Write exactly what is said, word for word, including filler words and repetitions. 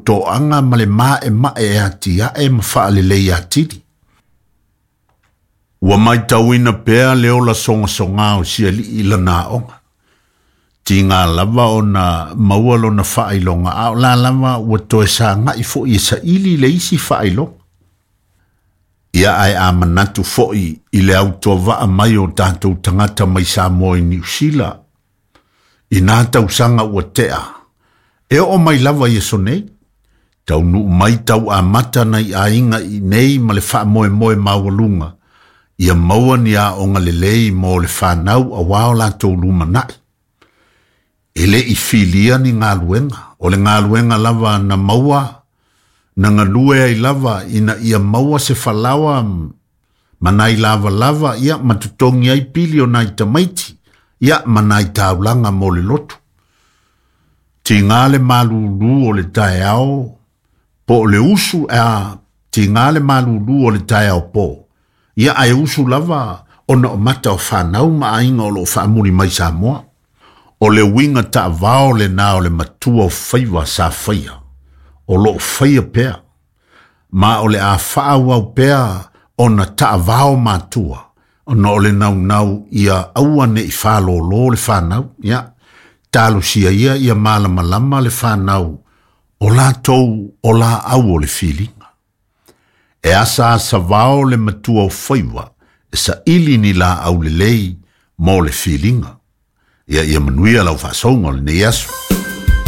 to anga male ma e ma e atia e mawha le le atiri. Wa mai tauina pea leo la songa songa o sia li ila na onga. Ti ngā lava o na maualo na whailonga au la lava wa toe sa ngai fo i sa ili le isi whailonga. Ia ai a manatu fo i i le auto wa mai o tātou tangata mai sa moi New Zealand. I nā tau sanga ua tea. E o mai lava i so nei. Tau nu mai tau a mata nei a inga i nei ma le wha moe moe mawalunga. Ia maua ni a onga le lei mo le whanau a wao la tau luma nai. Ele i filia ni ngā luenga. O le ngā luenga lava na maua, na ngā lue ai lava ina ia maua se whalawa manai lava lava ia matutongi ai pili o nai tamaiti. Ia manai taulanga mo le lotu. Ti ngā le malulu o le tae ao, po le usu a ti ngā le malulu o le tae ao po. Ia ai usu lava ona o mata o whanau ma ainga o lo whaamuri mai sa moa. O le winga ta vao le nao le matua o whaiwa sa whaia. O lo whaia pea. Ma o le a whaawau pea o na ta vao matua. O no le nau nau ia aua ne i whalo lo le whanau. Ia, talo sia ia ia malama lama le whanau. O la tou o la au o le feelinga. E asa sa vao le matua o whaiwa. E sa ili ni la au le lei mo le feelinga. Ia ia manuia lau whasonga le ne yasu.